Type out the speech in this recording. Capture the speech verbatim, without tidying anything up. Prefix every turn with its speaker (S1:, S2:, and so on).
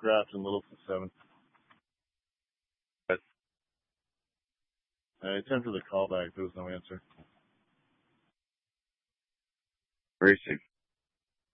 S1: Grafton, Littleton seven.
S2: But
S1: I attempted the callback. There was no answer.
S2: very safe.